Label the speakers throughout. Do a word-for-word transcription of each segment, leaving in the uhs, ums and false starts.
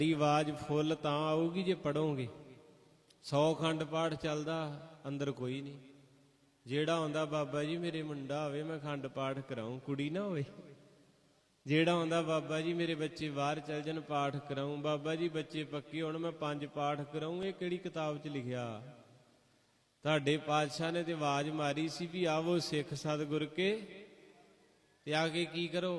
Speaker 1: आवाज फुल तां आऊगी जे पढ़ोगे। सौ खंड पाठ चलदा अंदर कोई नहीं। जेड़ा आंदा बाबा जी मेरे मुंडा होवे मैं खंड पाठ कराऊं, कुड़ी ना होवे। जेड़ा आंदा बाबा जी मेरे बच्चे बाहर चल जान पाठ कराऊं, बाबा जी बच्चे पक्के होण मैं पंज पाठ कराऊं। ये किहड़ी किताब च लिखिया? तुहाडे पातशाह ने ते आवाज मारी सी भी आवो सिख सतगुर के ते आके की करो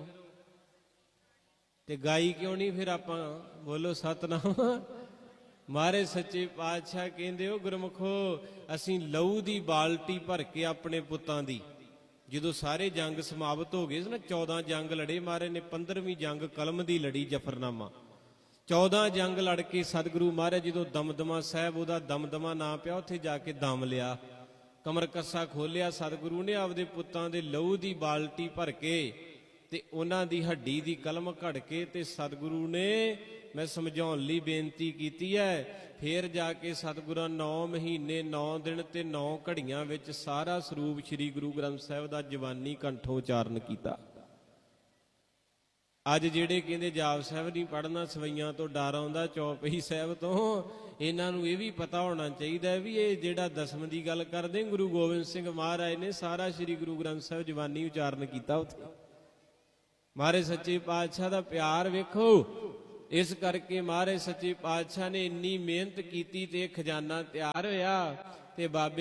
Speaker 1: ते गाई क्यों नहीं फिर आपां? बोलो सतनाम। महाराज सच्चे पातशाह कहंदे हो गुरमुखो असीं लहू दी बाल्टी भर के अपने पुत्तां दी ਜਦੋਂ ਸਾਰੇ ਜੰਗ ਸਮਾਪਤ ਹੋ ਗਏ ਸੀ ਨਾ, चौदह ਜੰਗ ਲੜੇ ਮਹਾਰਾਜ ਨੇ। ਪੰਦਰਵੀਂ ਜੰਗ ਕਲਮ ਦੀ ਲੜੀ ਜਫਰਨਾਮਾ। चौदह ਜੰਗ ਲੜ ਕੇ ਸਤਿਗੁਰੂ ਮਹਾਰਾਜ ਜਦੋਂ ਦਮਦਮਾ ਸਾਹਿਬ ਉਹਦਾ ਦਮਦਮਾ ਨਾਂ ਪਿਆ ਉੱਥੇ ਜਾ ਕੇ ਦਮ ਲਿਆ, ਕਮਰ ਕੱਸਾ ਖੋਲਿਆ। ਸਤਿਗੁਰੂ ਨੇ ਆਪਦੇ ਪੁੱਤਾਂ ਦੇ ਲਹੂ ਦੀ ਬਾਲਟੀ ਭਰ ਕੇ ਤੇ ਉਹਨਾਂ ਦੀ ਹੱਡੀ ਦੀ ਕਲਮ ਘੜ ਕੇ ਤੇ ਸਤਿਗੁਰੂ ਨੇ मैं समझाउण लई बेनती कीती है। फिर जाके सतगुरां नौ महीने नौ दिन ते नौ घड़ियां विच सारा सरूप श्री गुरु ग्रंथ साहिब दा जवानी कंठों उचारण कीता। अज जिहड़े कहंदे जाप साहिब नहीं पढ़ना, सवैयां तो डर आउंदा चौपई साहिब तो, इन्हां नूं इह भी पता होना चाहिए भी ये जिहड़ा दसम दी गल करदे गुरु गोबिंद सिंह महाराज ने सारा श्री गुरु ग्रंथ साहिब जवानी उचारण कीता उत्थे। महाराज सच्चे पातशाह दा प्यार वेखो। इस करके महाराज सच्चे पातशाह ने इन्नी मेहनत की ते खजाना तैयार होया ते बाबे